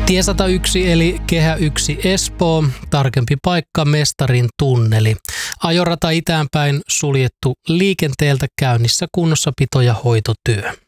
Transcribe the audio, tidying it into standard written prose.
Tie 101 eli Kehä 1 Espoo, tarkempi paikka Mestarin tunneli. Ajorata itäänpäin suljettu liikenteeltä, käynnissä kunnossapito- ja hoitotyö.